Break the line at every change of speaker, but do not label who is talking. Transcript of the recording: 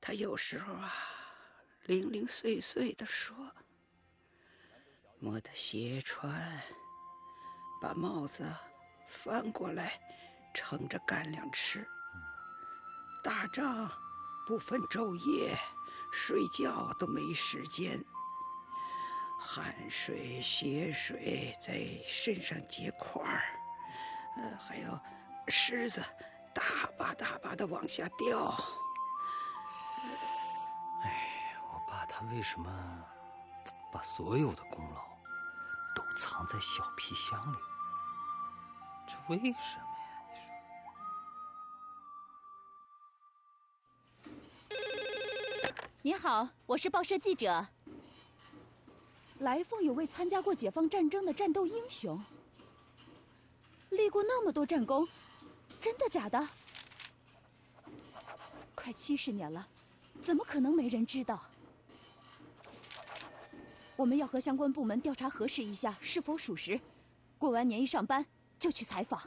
他有时候啊，零零碎碎地说，摸得鞋穿，把帽子翻过来，盛着干粮吃。打仗不分昼夜，睡觉都没时间，汗水、血水在身上结块儿，还有虱子大把大把的往下掉。
我爸他为什么把所有的功劳都藏在小皮箱里？这为什么呀？你说。
您好，我是报社记者。来凤有位参加过解放战争的战斗英雄，立过那么多战功，真的假的？快70年了，怎么可能没人知道？我们要和相关部门调查核实一下是否属实，过完年一上班就去采访。